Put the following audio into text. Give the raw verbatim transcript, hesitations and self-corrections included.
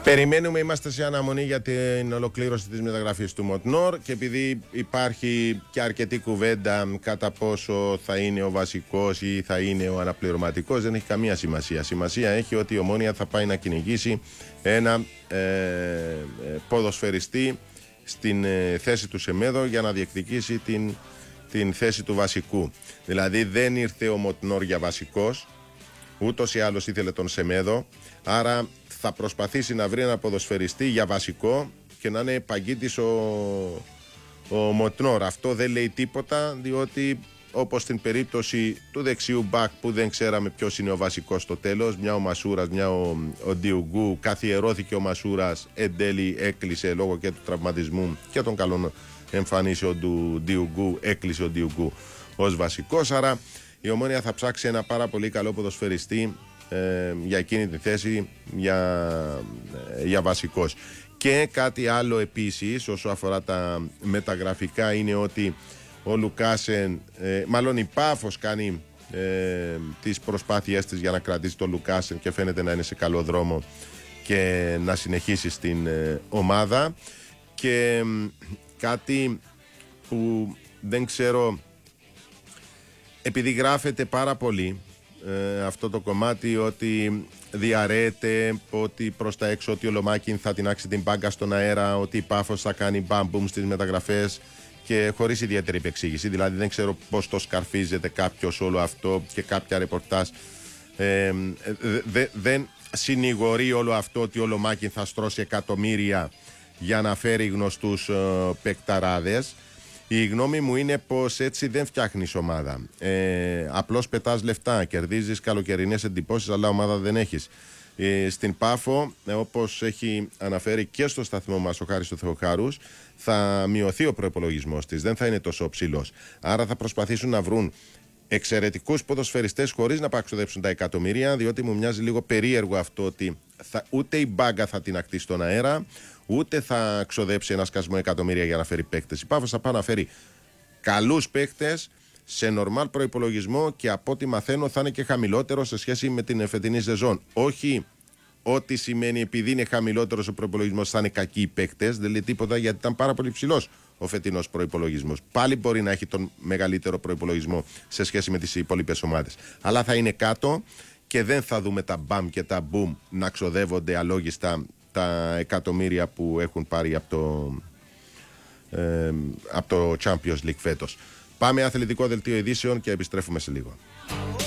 Περιμένουμε, είμαστε σε αναμονή για την ολοκλήρωση της μεταγραφής του Μοτνόρ και επειδή υπάρχει και αρκετή κουβέντα κατά πόσο θα είναι ο βασικός ή θα είναι ο αναπληρωματικός, δεν έχει καμία σημασία. Σημασία έχει ότι η Ομόνοια θα πάει να κυνηγήσει ένα ε, ποδοσφαιριστή στην ε, θέση του Σεμέδο για να διεκδικήσει την, την θέση του βασικού. Δηλαδή δεν ήρθε ο Μοτνόρ για βασικός, ούτως ή άλλως ήθελε τον Σεμέδο, άρα θα προσπαθήσει να βρει ένα ποδοσφαιριστή για βασικό και να είναι παγκίτης ο, ο Μοτνόρ. Αυτό δεν λέει τίποτα, διότι όπως στην περίπτωση του δεξιού μπακ που δεν ξέραμε ποιος είναι ο βασικός στο τέλος, μια ο Μασούρας, μια ο, ο Ντιουγκού, καθιερώθηκε ο Μασούρας, εν τέλει έκλεισε λόγω και του τραυματισμού και των καλών εμφανίσεων του Ντιουγκού, έκλεισε ο Ντιουγκού ως βασικός, άρα η Ομόνοια θα ψάξει ένα πάρα πολύ καλό ποδοσφαιριστή Ε, για εκείνη τη θέση για, ε, για βασικός. Και κάτι άλλο επίσης όσο αφορά τα μεταγραφικά είναι ότι ο Λουκάσεν, ε, μάλλον η Πάφος κάνει ε, τις προσπάθειές της για να κρατήσει τον Λουκάσεν και φαίνεται να είναι σε καλό δρόμο και να συνεχίσει στην ε, ομάδα. Και ε, κάτι που δεν ξέρω, επειδή γράφεται πάρα πολύ Ε, αυτό το κομμάτι ότι διαρρέεται ότι προς τα έξω ότι ο Λομάκιν θα τεινάξει την μπάγκα στον αέρα, ότι η Πάφος θα κάνει μπαμ-μπουμ στις μεταγραφές και χωρίς ιδιαίτερη επεξήγηση. Δηλαδή δεν ξέρω πώς το σκαρφίζεται κάποιος όλο αυτό και κάποια ρεπορτάζ ε, δε, δεν συνηγορεί όλο αυτό ότι ο Λομάκιν θα στρώσει εκατομμύρια για να φέρει γνωστούς ε, παικταράδες. Η γνώμη μου είναι πως έτσι δεν φτιάχνεις ομάδα. Ε, απλώς πετάς λεφτά, κερδίζεις καλοκαιρινές εντυπώσεις, αλλά ομάδα δεν έχεις. Ε, στην Πάφο, ε, όπως έχει αναφέρει και στο σταθμό μας ο Χάρης ο Θεοχάρους, θα μειωθεί ο προϋπολογισμός της, δεν θα είναι τόσο ψηλός. Άρα θα προσπαθήσουν να βρουν εξαιρετικούς ποδοσφαιριστές χωρίς να παξοδέψουν τα εκατομμύρια, διότι μου μοιάζει λίγο περίεργο αυτό ότι θα, ούτε η μπάγκα θα την ακτήσει στον αέρα, ούτε θα ξοδέψει ένα σκασμό εκατομμύρια για να φέρει παίκτες. Η Πάφος θα πάει να φέρει καλούς παίκτες σε νορμάλ προϋπολογισμό και από ό,τι μαθαίνω θα είναι και χαμηλότερο σε σχέση με την φετινή σεζόν. Όχι ό,τι σημαίνει επειδή είναι χαμηλότερος ο προϋπολογισμός θα είναι κακοί οι παίκτες, δεν λέει τίποτα γιατί ήταν πάρα πολύ ψηλός ο φετινός προϋπολογισμός. Πάλι μπορεί να έχει τον μεγαλύτερο προϋπολογισμό σε σχέση με τις υπόλοιπες ομάδες. Αλλά θα είναι κάτω και δεν θα δούμε τα μπαμ και τα μπουμ να ξοδεύονται αλόγιστα τα εκατομμύρια που έχουν πάρει από το, ε, από το Champions League φέτος. Πάμε αθλητικό δελτίο ειδήσεων και επιστρέφουμε σε λίγο.